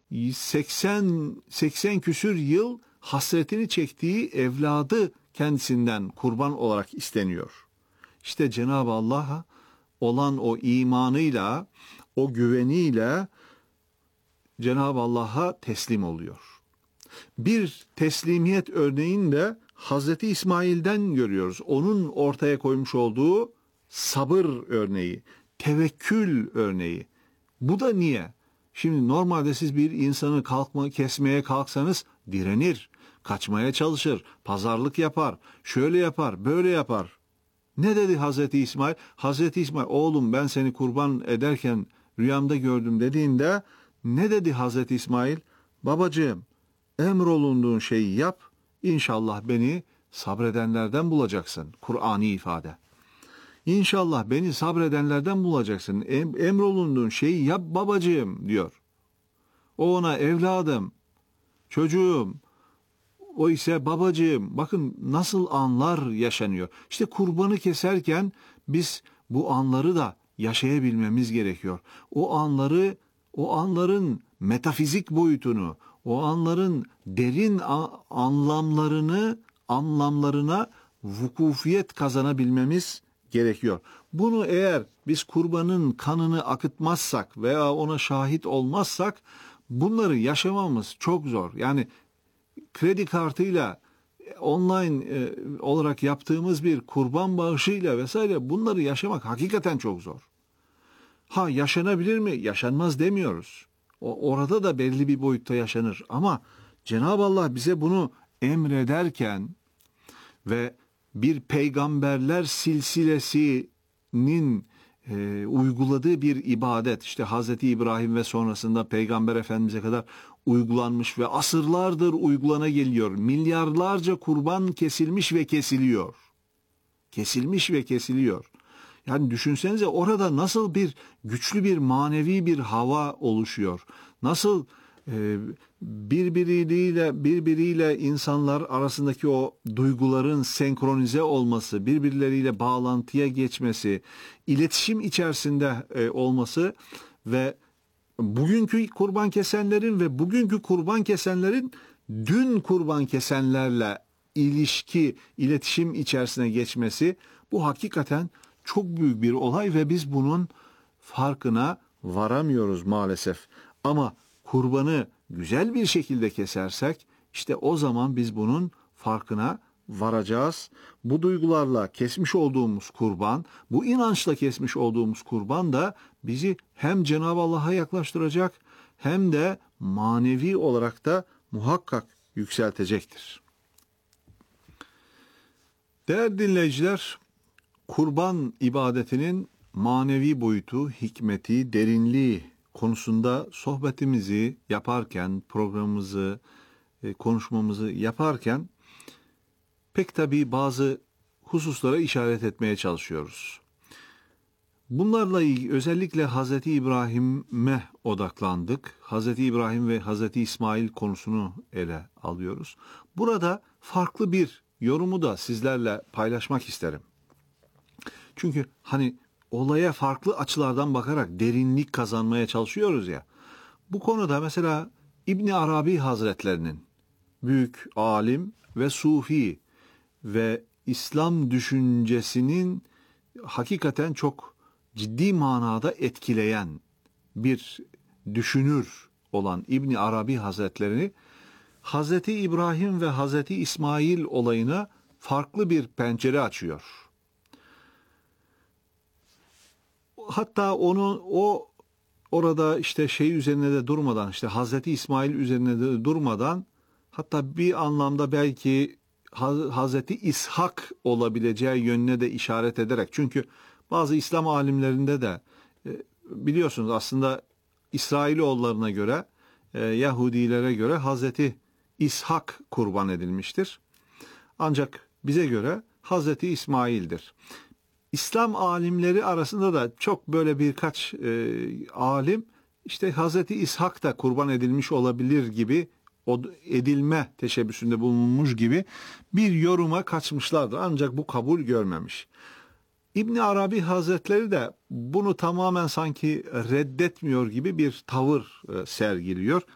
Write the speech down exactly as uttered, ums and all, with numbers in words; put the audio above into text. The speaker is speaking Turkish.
seksen seksen küsür yıl hasretini çektiği evladı kendisinden kurban olarak isteniyor. İşte Cenab-ı Allah'a olan o imanıyla, o güveniyle Cenab-ı Allah'a teslim oluyor. Bir teslimiyet örneğini de Hazreti İsmail'den görüyoruz. Onun ortaya koymuş olduğu sabır örneği, tevekkül örneği. Bu da niye? Şimdi normalde siz bir insanı kalkma, kesmeye kalksanız direnir, kaçmaya çalışır, pazarlık yapar, şöyle yapar, böyle yapar. Ne dedi Hazreti İsmail? Hazreti İsmail, oğlum ben seni kurban ederken rüyamda gördüm dediğinde ne dedi Hazreti İsmail? Babacığım, emrolunduğun şeyi yap, İnşallah beni sabredenlerden bulacaksın. Kur'ani ifade. İnşallah beni sabredenlerden bulacaksın. Em, emrolunduğun şeyi yap babacığım diyor. O ona evladım, çocuğum, o ise babacığım. Bakın nasıl anlar yaşanıyor. İşte kurbanı keserken biz bu anları da yaşayabilmemiz gerekiyor. O anları, o anların metafizik boyutunu, o anların derin anlamlarını, anlamlarına vukufiyet kazanabilmemiz gerekiyor. Bunu eğer biz kurbanın kanını akıtmazsak veya ona şahit olmazsak bunları yaşamamız çok zor. Yani kredi kartıyla online e, olarak yaptığımız bir kurban bağışıyla vesaire bunları yaşamak hakikaten çok zor. Ha yaşanabilir mi? Yaşanmaz demiyoruz. O, orada da belli bir boyutta yaşanır. Ama Cenab-ı Allah bize bunu emrederken ve bir peygamberler silsilesinin e, uyguladığı bir ibadet, işte Hazreti İbrahim ve sonrasında Peygamber Efendimiz'e kadar uygulanmış ve asırlardır uygulana geliyor. Milyarlarca kurban kesilmiş ve kesiliyor. Kesilmiş ve kesiliyor. Yani düşünsenize orada nasıl bir güçlü bir manevi bir hava oluşuyor. Nasıl e, birbiriyle birbiriyle insanlar arasındaki o duyguların senkronize olması, birbirleriyle bağlantıya geçmesi, iletişim içerisinde e, olması ve bugünkü kurban kesenlerin ve bugünkü kurban kesenlerin dün kurban kesenlerle ilişki, iletişim içerisine geçmesi, bu hakikaten çok büyük bir olay ve biz bunun farkına varamıyoruz maalesef. Ama kurbanı güzel bir şekilde kesersek işte o zaman biz bunun farkına varacağız. Bu duygularla kesmiş olduğumuz kurban, bu inançla kesmiş olduğumuz kurban da bizi hem Cenab-ı Allah'a yaklaştıracak hem de manevi olarak da muhakkak yükseltecektir. Değerli dinleyiciler, kurban ibadetinin manevi boyutu, hikmeti, derinliği konusunda sohbetimizi yaparken, programımızı, konuşmamızı yaparken pek tabii bazı hususlara işaret etmeye çalışıyoruz. Bunlarla ilgili özellikle Hazreti İbrahim'e odaklandık. Hazreti İbrahim ve Hazreti İsmail konusunu ele alıyoruz. Burada farklı bir yorumu da sizlerle paylaşmak isterim. Çünkü hani olaya farklı açılardan bakarak derinlik kazanmaya çalışıyoruz ya. Bu konuda mesela İbn Arabi Hazretlerinin büyük alim ve sufi ve İslam düşüncesinin hakikaten çok ciddi manada etkileyen bir düşünür olan İbn Arabi Hazretlerini Hazreti İbrahim ve Hazreti İsmail olayına farklı bir pencere açıyor. Hatta onu o orada işte şey üzerine de durmadan, işte Hazreti İsmail üzerine de durmadan, hatta bir anlamda belki Hazreti İshak olabileceği yönüne de işaret ederek, çünkü bazı İslam alimlerinde de biliyorsunuz aslında İsrailoğullarına göre, Yahudilere göre Hazreti İshak kurban edilmiştir. Ancak bize göre Hazreti İsmail'dir. İslam alimleri arasında da çok böyle birkaç e, alim işte Hazreti İshak da kurban edilmiş olabilir gibi, o edilme teşebbüsünde bulunmuş gibi bir yoruma kaçmışlardır. Ancak bu kabul görmemiş. İbn Arabi Hazretleri de bunu tamamen sanki reddetmiyor gibi bir tavır e, sergiliyor.